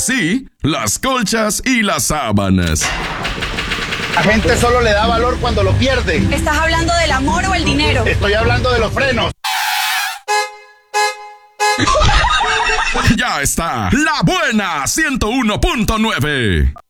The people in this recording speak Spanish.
sí, las colchas y las sábanas. La gente solo le da valor cuando lo pierde. ¿Estás hablando del amor o el dinero? Estoy hablando de los frenos. Ya está, La Buena 101.9.